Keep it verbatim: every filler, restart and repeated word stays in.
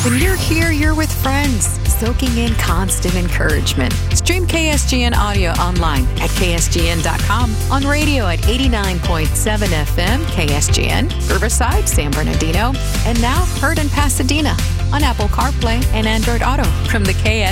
When you're here, you're with friends, soaking in constant encouragement. Stream K S G N audio online at K S G N dot com, on radio at eighty-nine point seven F M, K S G N, Riverside, San Bernardino, and now heard in Pasadena on Apple CarPlay and Android Auto from the K